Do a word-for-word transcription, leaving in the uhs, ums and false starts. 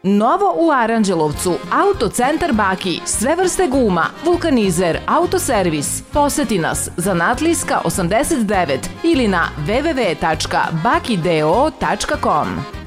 Novo u Aranđelovcu, Autocentar Baki, sve vrste guma, vulkanizer, autoservis. Poseti nas, Zanatlijska osamdeset devet ili na w w w tačka bakideo tačka com.